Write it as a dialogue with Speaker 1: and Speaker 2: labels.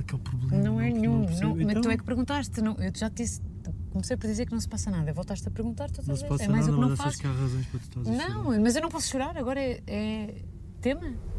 Speaker 1: é que é o problema?
Speaker 2: Não é nenhum.
Speaker 1: percebo.
Speaker 2: Mas
Speaker 1: Então,
Speaker 2: tu é que perguntaste. Não, eu já te disse. Comecei por dizer que não se passa nada. Voltaste a perguntar todas
Speaker 1: não
Speaker 2: as
Speaker 1: se
Speaker 2: vezes.
Speaker 1: passa
Speaker 2: É mais
Speaker 1: nada,
Speaker 2: o que não
Speaker 1: mas achas
Speaker 2: faço.
Speaker 1: que há razões para tu estás a chorar?
Speaker 2: Não, mas eu não posso chorar. Agora é tema.